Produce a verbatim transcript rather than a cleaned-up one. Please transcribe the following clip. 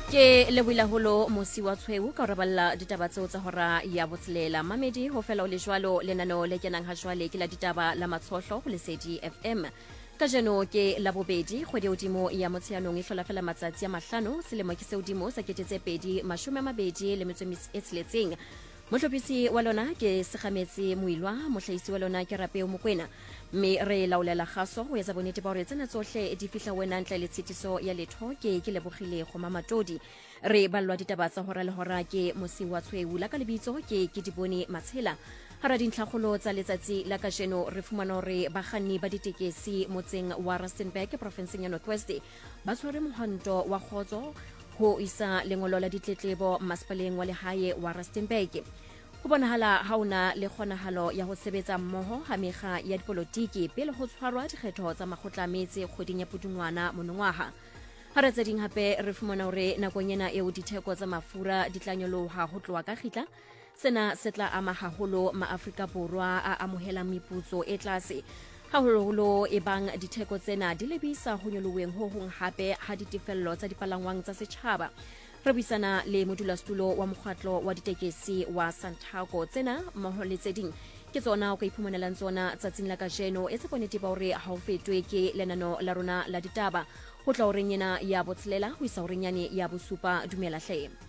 ke lebohile holo mosi wa tshweu ka raballa ditaba tseo tsa hora ya botshelela mamedi ho fela o le jwalo lenano le kenang ha jwale ke la ditaba la matshohlo ho Lesedi F M ka jeno ke la bobedi kgwedi hodimo ya motsheanong e hlola fela matsatsi a mahlano selemo ke seudimo sa ketetse pedi mashome a mabedi le metso e tsheletseng. Mohlopisi wa lona ke Sekgametse Moilwa, mohlahisi wa lona ke Rapeo Mokwena, mme re laolela kgaso ho etsa bonnete ba hore tsena tsohle di fihla wena ntle le tshitiso ya letho ke ke lebogile go mamatodi. Re ballwa ditaba tsa hora le hora ke mosi wa tshweu la ka lebitso ke ke dibone matshela. Hara dintlhakgolo tsa letsatsi la kajeno re fumana hore bakganni ba ditekesi motseng wa Rustenburg provinseng ya North West ba tshwere mohanto wa kgotso ho isa lengolo la ditletlebo masepaleng wa lehae wa Rustenburg. Ho bonahala ha ona le kgonahalo ya ho sebetsa mmoho ha mekga ya dipolotiki pele ho tshwarwa dikgetho tsa makgotla a metse kgweding ya Pudungwana monongwaha. Hara tse ding hape re fumana hore nakong ena eo ditheko tsa mafura di tla nyoloha ho tloha ka kgitla. Sena se tla ama haholo ma-Afrika Borwa a amohelang meputso e tlase. Haholoholo e bang ditheko tsena di lebisa ho nyolohuweng ho hong hape ha ditefello tsa dipalangwang tsa setjhaba. Re buisana le modulasetulo wa mokgatlo wa ditekesi wa Santaco tsena mmoho le tse ding ke tsona o ka iphumanelang tsona tsatsing la kajeno e tse bonnete ba hore ha o fetwe ke lenano la rona la ditaba ho tla o reng ena ya botshelela ho isa o renyane ya bosupa dumela hle.